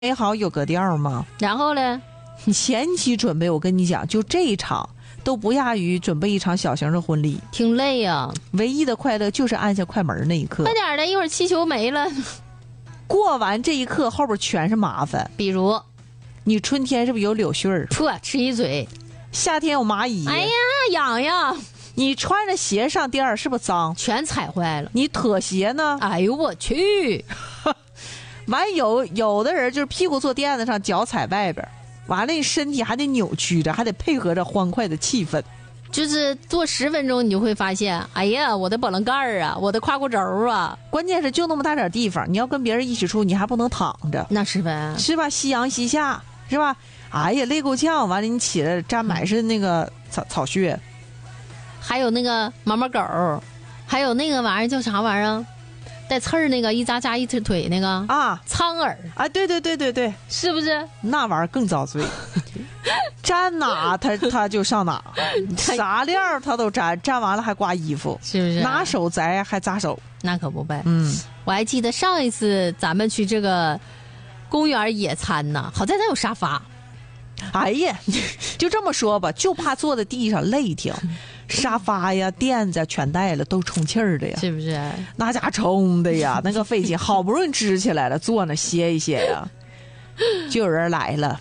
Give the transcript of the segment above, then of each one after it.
备好有格调吗？ 然后呢？ 你前期准备，我跟你讲，就这一场都不亚于准备一场小型的婚礼， 挺累呀。 唯一的快乐就是按下快门那一刻。 快点的，一会儿气球没了。 过完这一刻，后边全是麻烦。 比如， 你春天是不是有柳絮儿？ 噗，吃一嘴。 夏天有蚂蚁。 哎呀，痒痒。 你穿着鞋上店儿是不是脏？ 全踩坏了。 你拖鞋呢？ 哎呦我去！ 完有的人就是屁股坐垫子上，脚踩外边，完了你身体还得扭曲着，还得配合着欢快的气氛。 就是坐10分钟，你就会发现，哎呀，我的波棱盖啊，我的胯骨轴啊， 关键是就那么大点地方，你要跟别人一起出，你还不能躺着， 那是呗， 是吧？夕阳西下，是吧？哎呀，累够呛。完了，你起来沾满是那个草屑， 还有那个毛毛狗，还有那个玩意儿叫啥玩意儿？带刺儿那个一扎扎一腿那个啊， 苍耳啊，对， 是不是？ 那玩意儿更遭罪，粘哪他就上哪，啥料他都粘完了还刮衣服， 是不是？ 拿手摘还扎手， 那可不呗。 我还记得上一次咱们去这个公园野餐呢，好在咱有沙发。 哎呀，就这么说吧，就怕坐在地上累挺。沙发呀、垫子全带了，都充气儿的呀， 是不是？ 那家充的呀，那个费劲，好不容易支起来了，坐那歇一歇呀，就有人来了。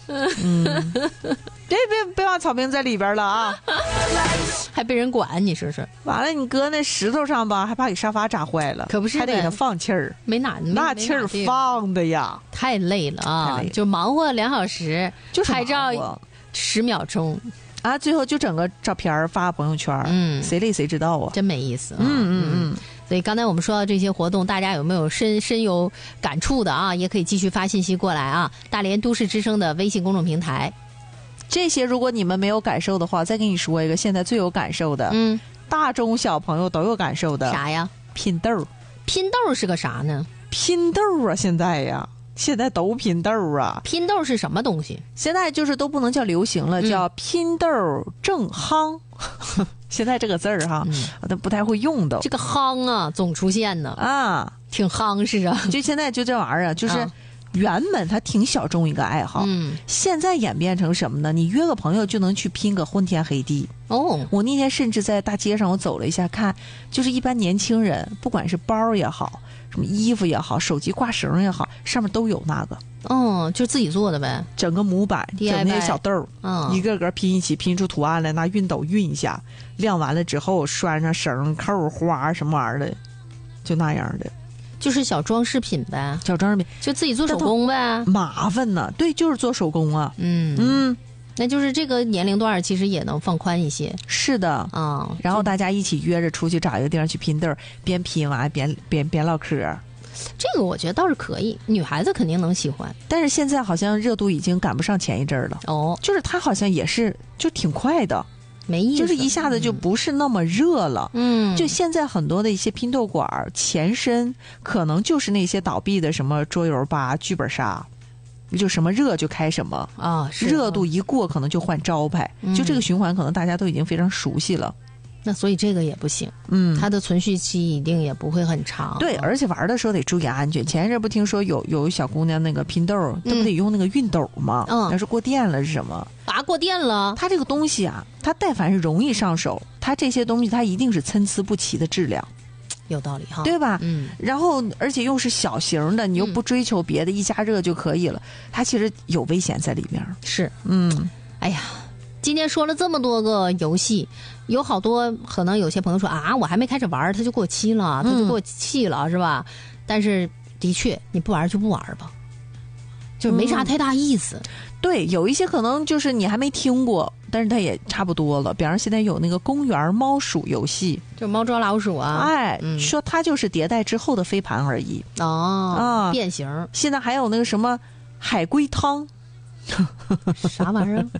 别往草坪在里边了啊， 还被人管，你说说。 完了，你搁那石头上吧，还怕给沙发扎坏了， 可不是， 还得给它放气儿，那气儿放的呀， 太累了啊，就忙活2小时， 就是拍照10秒钟。 啊，最后就整个照片发朋友圈，谁累谁知道啊， 真没意思啊。所以刚才我们说到这些活动，大家有没有深有感触的啊？也可以继续发信息过来啊。大连都市之声的微信公众平台， 这些如果你们没有感受的话，再跟你说一个现在最有感受的，大中小朋友都有感受的啥呀？ 拼豆。 拼豆是个啥呢？ 拼豆啊，现在都拼豆啊！ 拼豆是什么东西？ 现在就是都不能叫流行了，叫拼豆正夯。现在这个字儿哈，我都不太会用的。 这个夯啊，总出现呢啊， 挺夯实啊。 就现在就这玩意儿，就是原本它挺小众一个爱好，现在演变成什么呢？你约个朋友就能去拼个昏天黑地。我那天甚至在大街上我走了一下，看就是一般年轻人，不管是包也好，什么衣服也好，手机挂绳也好，上面都有那个。 就自己做的呗， 整个模板，整那些小豆，一个个拼一起，拼出图案来，拿熨斗熨一下，晾完了之后拴上绳、扣、花什么玩意儿的，就那样的， 就是小装饰品呗， 小装饰品， 就自己做手工呗， 麻烦呢。对，就是做手工啊。 那就是这个年龄段其实也能放宽一些。 是的然后大家一起约着出去找一个地方去拼豆，边拼完边唠嗑。 这个我觉得倒是可以，女孩子肯定能喜欢。 但是现在好像热度已经赶不上前一阵了。就是它好像也是就挺快的， 没意思， 就是一下子就不是那么热了。就现在很多的一些拼豆馆前身可能就是那些倒闭的什么桌游吧、剧本杀，就什么热就开什么热度一过可能就换招牌，就这个循环可能大家都已经非常熟悉了。 那所以这个也不行，它的存续期一定也不会很长。 对，而且玩的时候得注意安全。前一阵不听说有小姑娘那个拼豆，这不得用那个熨斗吗？要是过电了是什么？ 过电了。 它这个东西啊，它但凡是容易上手，它这些东西它一定是参差不齐的质量。 有道理哈， 对吧？然后而且又是小型的，你又不追求别的，一加热就可以了。它其实有危险在里面。 是，哎呀。今天说了这么多个游戏，有好多可能有些朋友说啊，我还没开始玩，他就过期了，他就给我气了，是吧？但是的确，你不玩就不玩吧，就没啥太大意思。 对，有一些可能就是你还没听过，但是它也差不多了。比方说现在有那个公园猫鼠游戏， 就猫抓老鼠啊， 说它就是迭代之后的飞盘而已。 变形。 现在还有那个什么海龟汤， 啥玩意儿？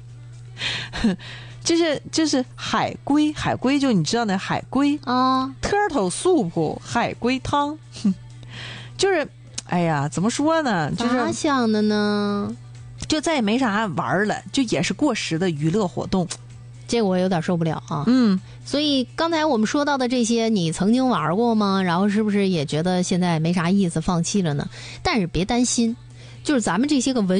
就是海龟就你知道那海龟turtle soup 海龟汤，就是哎呀怎么说呢，就是咋想的呢， 就再也没啥玩了，就也是过时的娱乐活动， 这个我有点受不了啊。所以刚才我们说到的这些你曾经玩过吗？然后是不是也觉得现在没啥意思放弃了呢？但是别担心， 就是咱们这些个文